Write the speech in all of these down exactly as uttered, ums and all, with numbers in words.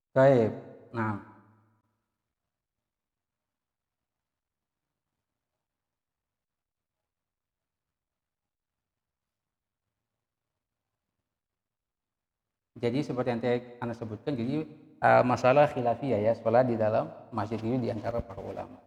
Baik. Nah, jadi seperti yang tadi Anda sebutkan, jadi uh, masalah khilafiyah ya, sholat di dalam masjid ini di antara para ulama.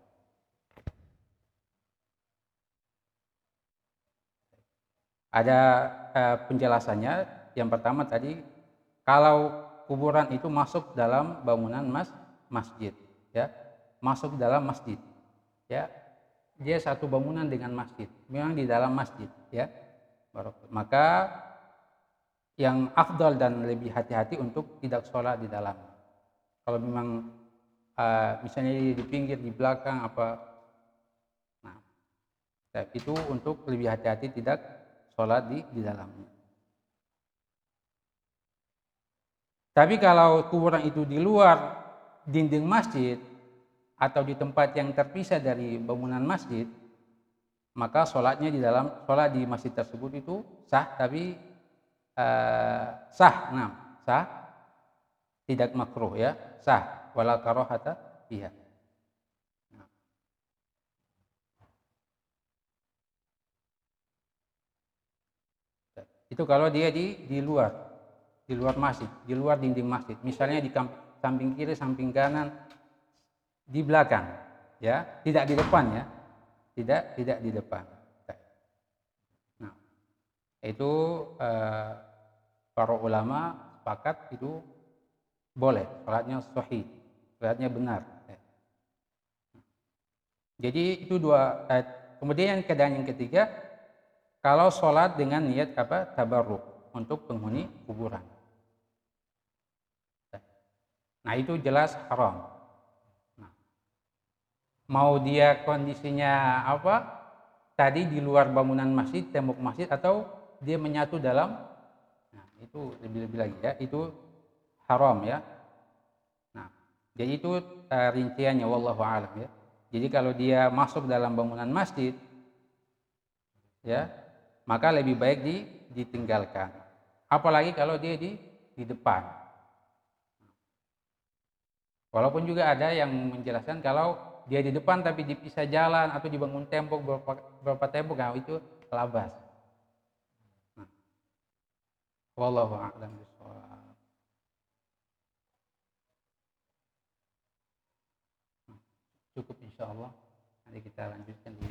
Ada uh, penjelasannya. Yang pertama tadi, kalau kuburan itu masuk dalam bangunan mas masjid, ya, masuk dalam masjid, ya, dia satu bangunan dengan masjid, memang di dalam masjid, ya, maka yang afdal dan lebih hati-hati untuk tidak sholat di dalam. Kalau memang uh, misalnya di pinggir, di belakang apa, nah itu untuk lebih hati-hati tidak sholat di di dalamnya. Tapi kalau kuburan itu di luar dinding masjid atau di tempat yang terpisah dari bangunan masjid, maka sholatnya di dalam sholat di masjid tersebut itu sah, tapi uh, sah, nah sah, tidak makruh ya, sah, wala karohata fiha. Itu kalau dia di di luar, di luar masjid, di luar dinding masjid. Misalnya di samping kiri, samping kanan, di belakang, ya, tidak di depan ya, tidak tidak di depan. Nah, itu eh, para ulama sepakat itu boleh, sholatnya sahih, sholatnya benar. Jadi itu dua. Eh, kemudian keadaan yang ketiga, kalau sholat dengan niat apa, tabarruk, untuk penghuni kuburan. Nah itu jelas haram. Nah, mau dia kondisinya apa, tadi di luar bangunan masjid, tembok masjid, atau dia menyatu dalam, nah itu lebih-lebih lagi ya, itu haram ya. Nah, jadi itu uh, rinciannya, wallahu a'lam ya. Jadi kalau dia masuk dalam bangunan masjid, ya, maka lebih baik di, ditinggalkan. Apalagi kalau dia di di depan. Walaupun juga ada yang menjelaskan kalau dia di depan tapi dipisah jalan atau dibangun tembok berapa, berapa tembok, nah itu labas. Nah, wallahu a'lam bishawab. Cukup insya Allah. Nanti kita lanjutkan di